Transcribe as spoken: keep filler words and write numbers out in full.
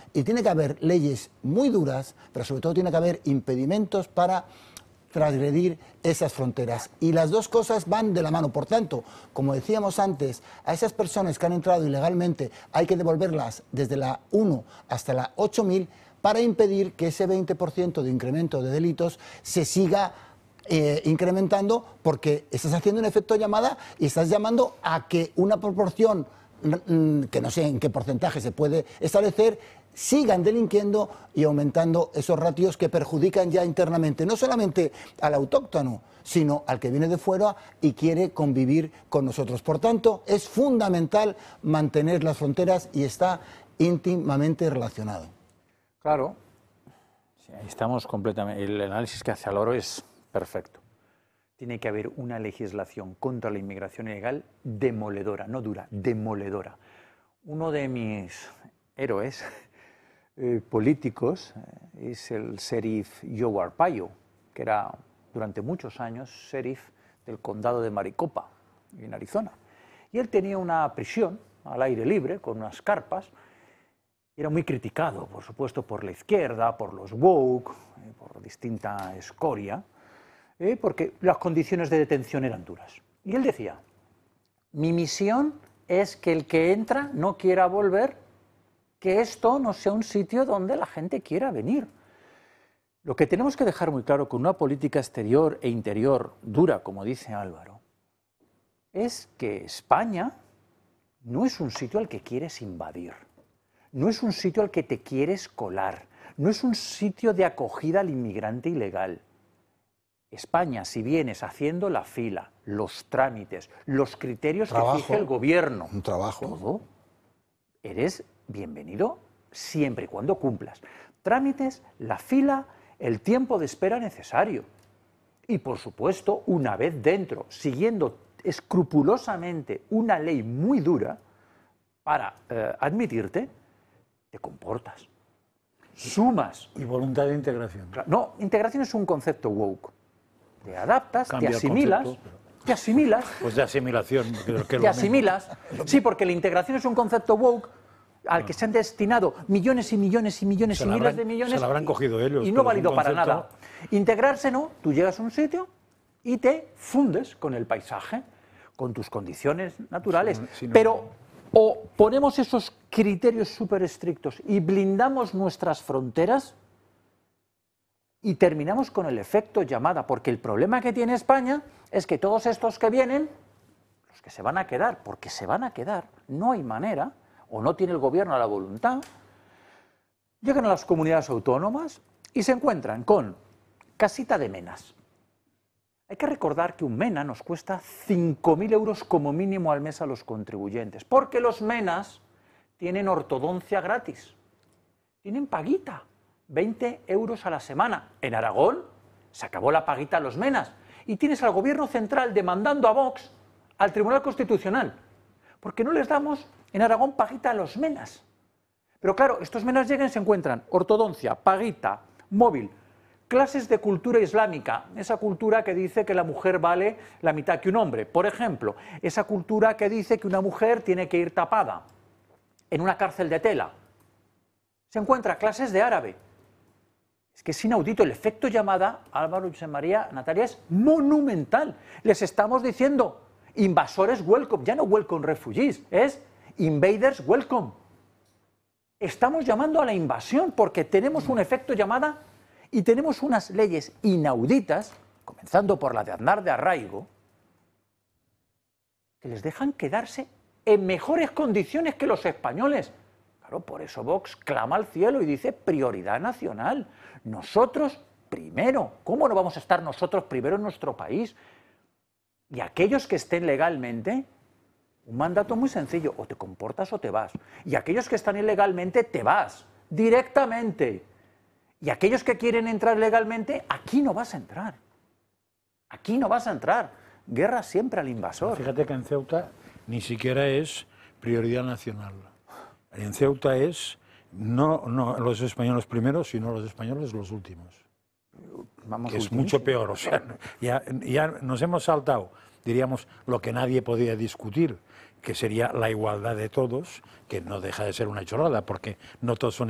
y tiene que haber leyes muy duras, pero sobre todo tiene que haber impedimentos para transgredir esas fronteras. Y las dos cosas van de la mano. Por tanto, como decíamos antes, a esas personas que han entrado ilegalmente hay que devolverlas desde la uno hasta la ocho mil para impedir que ese veinte por ciento de incremento de delitos se siga eh, incrementando, porque estás haciendo un efecto llamada y estás llamando a que una proporción, que no sé en qué porcentaje se puede establecer, sigan delinquiendo y aumentando esos ratios que perjudican ya internamente, no solamente al autóctono, sino al que viene de fuera y quiere convivir con nosotros. Por tanto, es fundamental mantener las fronteras y está íntimamente relacionado. Claro, sí, estamos completamente. El análisis que hace Álvaro es perfecto. Tiene que haber una legislación contra la inmigración ilegal demoledora, no dura, demoledora. Uno de mis héroes Eh, políticos eh, es el sheriff Joe Arpaio, que era durante muchos años sheriff del condado de Maricopa, en Arizona. Y él tenía una prisión al aire libre, con unas carpas, y era muy criticado, por supuesto, por la izquierda, por los woke, eh, por distinta escoria, eh, porque las condiciones de detención eran duras. Y él decía, mi misión es que el que entra no quiera volver, que esto no sea un sitio donde la gente quiera venir. Lo que tenemos que dejar muy claro con una política exterior e interior dura, como dice Álvaro, es que España no es un sitio al que quieres invadir, no es un sitio al que te quieres colar, no es un sitio de acogida al inmigrante ilegal. España, si vienes haciendo la fila, los trámites, los criterios trabajo, que fije el gobierno, un trabajo, todo, eres bienvenido siempre y cuando cumplas trámites, la fila, el tiempo de espera necesario. Y por supuesto, una vez dentro, siguiendo escrupulosamente una ley muy dura para eh, admitirte, te comportas, sumas. Y voluntad de integración. No, integración es un concepto woke. Te adaptas, Cambia te asimilas. concepto, pero... Te asimilas. Pues de asimilación. Creo que te asimilas. Sí, porque la integración es un concepto woke al que se han destinado millones y millones y millones se y miles habrán, de millones. Se lo habrán cogido ellos. Y no válido para nada. Integrarse no, tú llegas a un sitio y te fundes con el paisaje, con tus condiciones naturales. Sí, sí, no, pero o ponemos esos criterios súper estrictos y blindamos nuestras fronteras y terminamos con el efecto llamada, porque el problema que tiene España es que todos estos que vienen, los que se van a quedar, porque se van a quedar, no hay manera, o no tiene el gobierno la voluntad, llegan a las comunidades autónomas y se encuentran con casita de menas. Hay que recordar que un mena nos cuesta cinco mil euros como mínimo al mes a los contribuyentes, porque los menas tienen ortodoncia gratis, tienen paguita, veinte euros a la semana. En Aragón se acabó la paguita a los menas y tienes al gobierno central demandando a Vox al Tribunal Constitucional, porque no les damos en Aragón paguita a los menas. Pero claro, estos menas llegan y se encuentran ortodoncia, paguita, móvil, clases de cultura islámica, esa cultura que dice que la mujer vale la mitad que un hombre, por ejemplo, esa cultura que dice que una mujer tiene que ir tapada en una cárcel de tela. Se encuentra clases de árabe. Es que es inaudito, el efecto llamada, Álvaro, José María, Natalia, es monumental. Les estamos diciendo, invasores welcome, ya no welcome refugees, es invaders welcome. Estamos llamando a la invasión porque tenemos un efecto llamada y tenemos unas leyes inauditas, comenzando por la de Aznar de Arraigo, que les dejan quedarse en mejores condiciones que los españoles. Claro, por eso Vox clama al cielo y dice prioridad nacional. Nosotros primero. ¿Cómo no vamos a estar nosotros primero en nuestro país? Y aquellos que estén legalmente, un mandato muy sencillo, o te comportas o te vas. Y aquellos que están ilegalmente, te vas, directamente. Y aquellos que quieren entrar legalmente, aquí no vas a entrar. Aquí no vas a entrar. Guerra siempre al invasor. Fíjate que en Ceuta ni siquiera es prioridad nacional. En Ceuta es no, no los españoles primeros, sino los españoles los últimos. Vamos que es mucho peor. O sea, ya, ya nos hemos saltado, diríamos, lo que nadie podía discutir, que sería la igualdad de todos, que no deja de ser una chorrada, porque no todos son